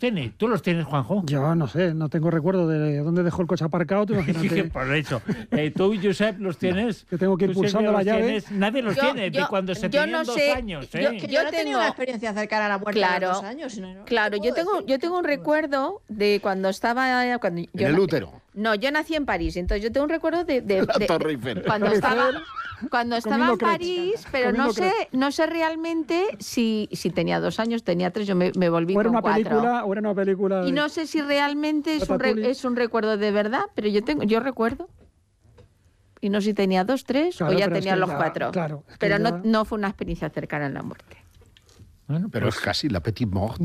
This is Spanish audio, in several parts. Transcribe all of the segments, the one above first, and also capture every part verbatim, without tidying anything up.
tiene. ¿Tú los tienes, Juanjo? Yo no sé, no tengo recuerdo de dónde dejó el coche aparcado. Tú imagínate. Por eso. Eh, ¿Tú, Josep, los tienes? Que tengo que ir ¿Tú, pulsando la llave. Tienes? Nadie los Yo- tiene, yo- de cuando se yo tenían no dos sé, años. yo- ¿eh? Que yo yo no tenía tengo- una experiencia cercana a la muerte Claro, a los dos años. No, no, Claro, no yo puedo tengo, decir. yo tengo un recuerdo de cuando estaba... Cuando yo En el na- útero. No, yo nací en París, entonces yo tengo un recuerdo de... de- La de- Torre Eiffel. Cuando Torre estaba, Eiffel, cuando estaba comiendo en crepes. París, pero no Comiendo sé, no sé realmente si, si tenía dos años, tenía tres, yo me, me volví O era con una cuatro. película, o era una película. Y de- no sé si realmente es un, re- Ratatouille. es un recuerdo de verdad, pero yo tengo, yo recuerdo. Y no sé si tenía dos, tres Claro, o ya pero es tenía que los ya- cuatro. claro, es que pero ya- no, no fue una experiencia cercana a la muerte. Bueno, Pero pues, es casi la petite mort.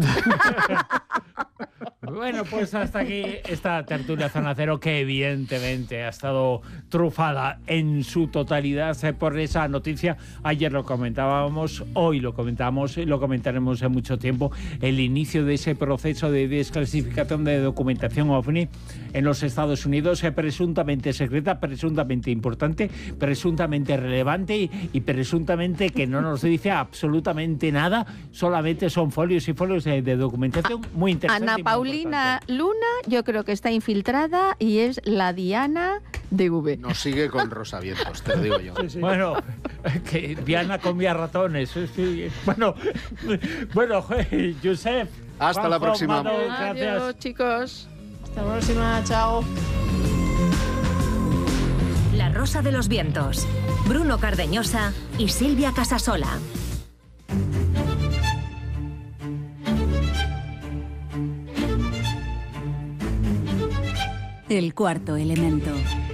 bueno, pues hasta aquí esta tertulia Zona Cero, que evidentemente ha estado trufada en su totalidad por esa noticia. Ayer lo comentábamos, hoy lo comentamos, lo comentaremos en mucho tiempo, el inicio de ese proceso de desclasificación de documentación OVNI en los Estados Unidos, eh, presuntamente secreta, presuntamente importante, presuntamente relevante y, y presuntamente que no nos dice absolutamente nada, solamente son folios y folios de, de documentación muy interesante. Ana y muy Paulina importante. Luna, yo creo que está infiltrada y es la Diana de V. Nos sigue con Rosavientos, te lo digo yo. Sí, sí. Bueno, que Diana comía ratones. Sí, sí. Bueno, bueno, Josep. Hasta la Juanjo, próxima. Mado, gracias. Adiós, chicos. Hasta la próxima, chao. La Rosa de los Vientos. Bruno Cardeñosa y Silvia Casasola. El cuarto elemento.